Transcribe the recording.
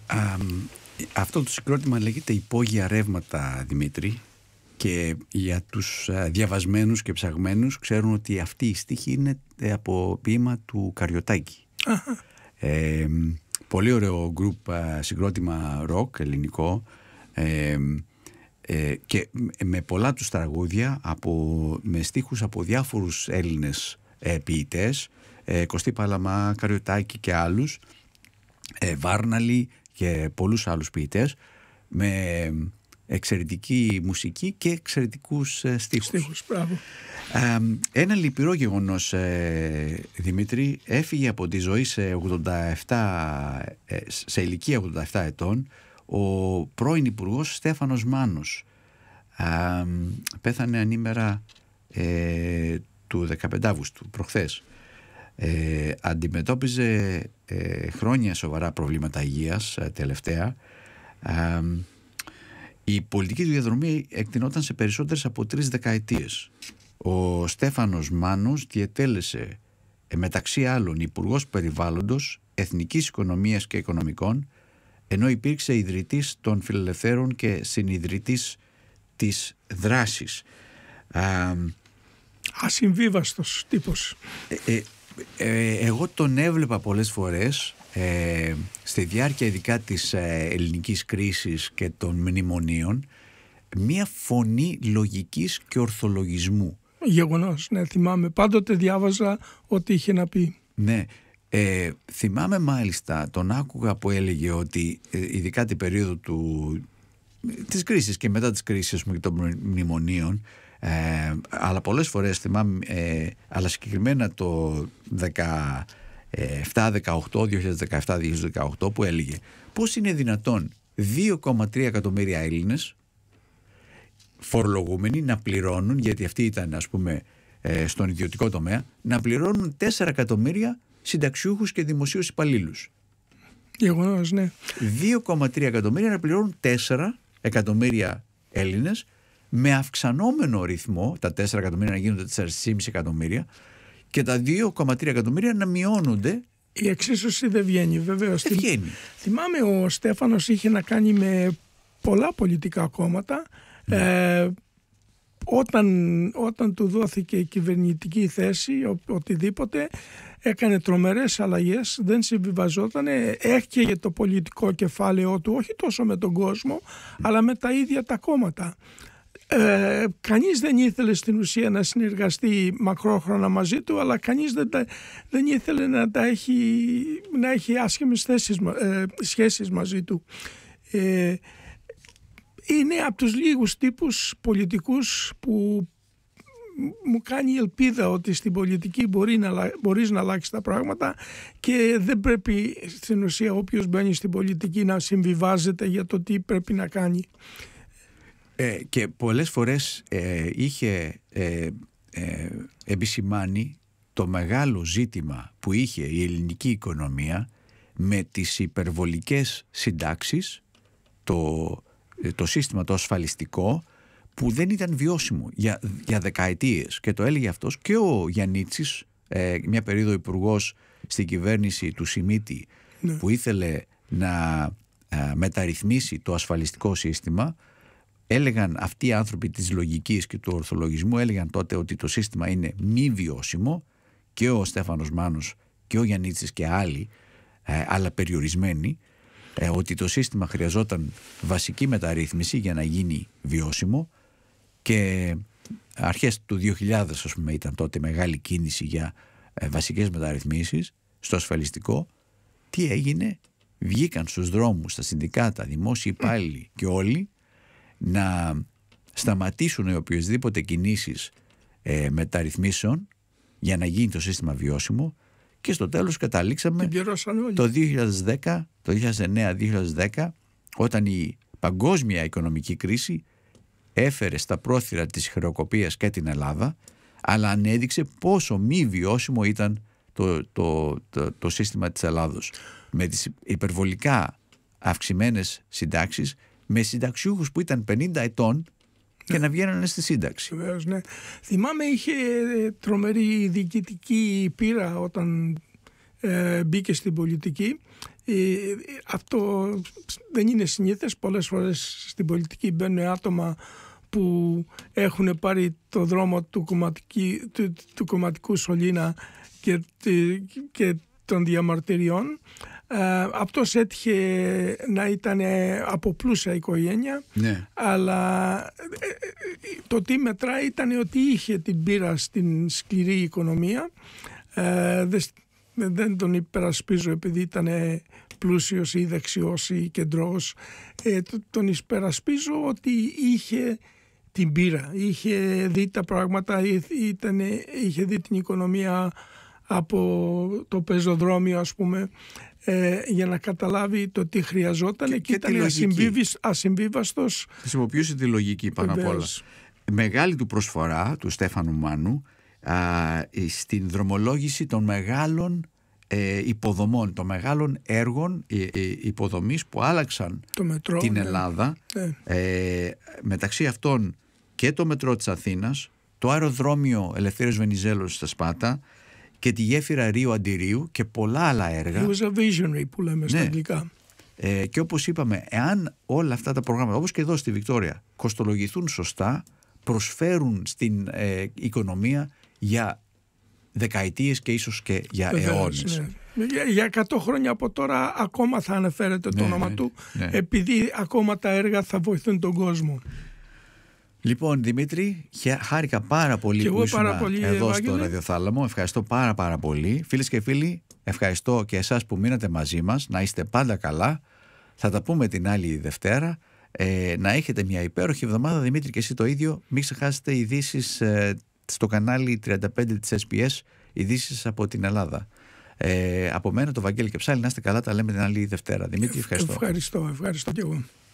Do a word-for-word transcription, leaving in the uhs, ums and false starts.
Α, αυτό το συγκρότημα λέγεται «Υπόγεια ρεύματα», Δημήτρη, και για τους διαβασμένους και ψαγμένους ξέρουν ότι αυτή η στίχη είναι από ποίημα του Καριωτάκη. ε, πολύ ωραίο γκρουπ, συγκρότημα ροκ ελληνικό, ε, ε, και με πολλά τους τραγούδια από, με στίχους από διάφορους Έλληνες ε, ποιητές, ε, Κωστή Παλαμά, Καριωτάκη και άλλους, ε, Βάρναλη και πολλούς άλλους ποιητές, με εξαιρετική μουσική και εξαιρετικούς ε, στίχους. Στίχους, μπράβο. Ε, ένα λυπηρό γεγονός, ε, Δημήτρη, έφυγε από τη ζωή σε, ογδόντα επτά, ε, σε ηλικία ογδόντα επτά ετών ο πρώην Υπουργός Στέφανος Μάνος. Ε, πέθανε ανήμερα ε, του δεκαπέντε Αυγούστου, προχθές. Ε, αντιμετώπιζε ε, χρόνια σοβαρά προβλήματα υγείας ε, τελευταία. Ε, η πολιτική του διαδρομή εκτεινόταν σε περισσότερες από τρεις δεκαετίες. Ο Στέφανος Μάνος διετέλεσε ε, μεταξύ άλλων Υπουργός Περιβάλλοντος, Εθνικής Οικονομίας και Οικονομικών, ενώ υπήρξε ιδρυτής των Φιλελευθέρων και συνιδρυτής της Δράσης. Ε, Ασυμβίβαστος τύπος. Ε, ε, ε, εγώ τον έβλεπα πολλές φορές ε, στη διάρκεια ειδικά της ε, ελληνικής κρίσης και των μνημονίων, μία φωνή λογικής και ορθολογισμού. Γεγονός, ναι, θυμάμαι. Πάντοτε διάβαζα ό,τι είχε να πει. Ναι, ε, θυμάμαι μάλιστα, τον άκουγα που έλεγε ότι ε, ειδικά την περίοδο του, της κρίσης και μετά της κρίσης και των μνημονίων, Ε, αλλά πολλές φορές θυμάμαι, ε, αλλά συγκεκριμένα το δεκαεπτά δεκαοκτώ, δύο χιλιάδες δεκαεπτά δύο χιλιάδες δεκαοκτώ, που έλεγε πώς είναι δυνατόν δύο κόμμα τρία εκατομμύρια Έλληνες φορολογούμενοι να πληρώνουν, γιατί αυτοί ήταν ας πούμε ε, στον ιδιωτικό τομέα, να πληρώνουν τέσσερα εκατομμύρια συνταξιούχους και δημοσίους υπαλλήλους. Γεγονός, ναι. δύο κόμμα τρία εκατομμύρια να πληρώνουν τέσσερα εκατομμύρια Έλληνες, με αυξανόμενο ρυθμό, τα τέσσερα εκατομμύρια να γίνονται τέσσερα κόμμα πέντε εκατομμύρια και τα δύο κόμμα τρία εκατομμύρια να μειώνονται. Η εξίσωση δεν βγαίνει, βεβαίως. Δεν βγαίνει. Θυμάμαι ο Στέφανος είχε να κάνει με πολλά πολιτικά κόμματα. Ναι. Ε, όταν, όταν του δόθηκε η κυβερνητική θέση, ο, οτιδήποτε, έκανε τρομερές αλλαγές, δεν συμβιβαζόταν, έκαιγε το πολιτικό κεφάλαιό του, όχι τόσο με τον κόσμο, mm. αλλά με τα ίδια τα κόμματα. Ε, κανείς δεν ήθελε στην ουσία να συνεργαστεί μακρόχρονα μαζί του, αλλά κανείς δεν, τα, δεν ήθελε να, τα έχει, να έχει άσχημες θέσεις, ε, σχέσεις μαζί του. Ε, είναι από τους λίγους τύπους πολιτικούς που μου κάνει ελπίδα ότι στην πολιτική μπορεί να, μπορείς να αλλάξεις τα πράγματα και δεν πρέπει στην ουσία όποιος μπαίνει στην πολιτική να συμβιβάζεται για το τι πρέπει να κάνει. Ε, και πολλές φορές ε, είχε ε, ε, επισημάνει το μεγάλο ζήτημα που είχε η ελληνική οικονομία με τις υπερβολικές συντάξεις, το, το σύστημα το ασφαλιστικό που δεν ήταν βιώσιμο για, για δεκαετίες, και το έλεγε αυτός και ο Γιαννίτσης, ε, μια περίοδο υπουργός στην κυβέρνηση του Σιμίτη, ναι. που ήθελε να ε, μεταρρυθμίσει το ασφαλιστικό σύστημα. Έλεγαν αυτοί οι άνθρωποι της λογικής και του ορθολογισμού, έλεγαν τότε ότι το σύστημα είναι μη βιώσιμο, και ο Στέφανος Μάνος και ο Γιαννίτσης και άλλοι, ε, αλλά περιορισμένοι, ε, ότι το σύστημα χρειαζόταν βασική μεταρρύθμιση για να γίνει βιώσιμο, και αρχές του δύο χιλιάδες ας πούμε ήταν τότε μεγάλη κίνηση για ε, βασικές μεταρρυθμίσεις στο ασφαλιστικό. Τι έγινε? Βγήκαν στους δρόμους τα συνδικάτα, δημόσιοι υπάλληλοι και όλοι να σταματήσουν οποιοσδήποτε κινήσεις ε, μεταρρυθμίσεων για να γίνει το σύστημα βιώσιμο, και στο τέλος καταλήξαμε το δύο χιλιάδες δέκα, το δύο χιλιάδες εννέα δύο χιλιάδες δέκα, όταν η παγκόσμια οικονομική κρίση έφερε στα πρόθυρα της χρεοκοπίας και την Ελλάδα, αλλά ανέδειξε πόσο μη βιώσιμο ήταν το, το, το, το σύστημα της Ελλάδος, με τις υπερβολικά αυξημένες συντάξεις, με συνταξιούχους που ήταν πενήντα ετών και ναι. να βγαίνανε στη σύνταξη. Βεβαίως, ναι. Θυμάμαι είχε τρομερή διοικητική πείρα όταν ε, μπήκε στην πολιτική. Αυτό δεν είναι συνήθες. Πολλές φορές στην πολιτική μπαίνουν άτομα που έχουν πάρει το δρόμο του, του, του κομματικού σωλήνα και, και των διαμαρτυριών. Uh, αυτός έτυχε να ήταν από πλούσια οικογένεια, ναι. Αλλά το τι μετράει ήταν ότι είχε την πείρα στην σκληρή οικονομία. Uh, δεν, δεν τον υπερασπίζω επειδή ήταν πλούσιος ή δεξιός ή κεντρός. Uh, τον υπερασπίζω ότι είχε την πείρα, είχε δει τα πράγματα, ήταν, είχε δει την οικονομία από το πεζοδρόμιο, ας πούμε, ε, για να καταλάβει το τι χρειαζόταν και, και ήταν ασυμβίβαστος. Χρησιμοποιούσε τη λογική πάνω απ' όλα. Μεγάλη του προσφορά του Στέφανου Μάνου α, στην δρομολόγηση των μεγάλων ε, υποδομών, των μεγάλων έργων ε, ε, υποδομής που άλλαξαν το μετρό, την ναι. Ελλάδα, ναι. Ε, μεταξύ αυτών και το μετρό της Αθήνας, το αεροδρόμιο Ελευθέριος Βενιζέλος στα Σπάτα και τη γέφυρα Ρίου Αντιρίου και πολλά άλλα έργα. He was a visionary που λέμε ναι. στα αγγλικά. Ε, και όπως είπαμε, εάν όλα αυτά τα προγράμματα, όπως και εδώ στη Βικτόρια, κοστολογηθούν σωστά, προσφέρουν στην ε, οικονομία για δεκαετίες και ίσως και για Βεβαίως, αιώνες. Ναι. Για, για εκατό χρόνια από τώρα ακόμα θα αναφέρεται το ναι, όνομα ναι, του, ναι. επειδή ακόμα τα έργα θα βοηθούν τον κόσμο. Λοιπόν, Δημήτρη, χάρηκα πάρα πολύ και που ήσουν εδώ Ευάγγελε. στο Ραδιοθάλαμο. Ευχαριστώ πάρα πάρα πολύ. Φίλες και φίλοι, ευχαριστώ και εσάς που μείνατε μαζί μας. Να είστε πάντα καλά. Θα τα πούμε την άλλη Δευτέρα. Ε, να έχετε μια υπέροχη εβδομάδα. Δημήτρη, και εσύ το ίδιο. Μην ξεχάσετε ειδήσεις ε, στο κανάλι τριάντα πέντε της ες μπι ες, ειδήσεις από την Ελλάδα. Ε, από μένα, το Βαγγέλη Κεψάλη, να είστε καλά. Τα λέμε την άλλη Δευτέρα. Δημήτρη, ευχαριστώ. Ευχαριστώ, ευχαριστώ και εγώ.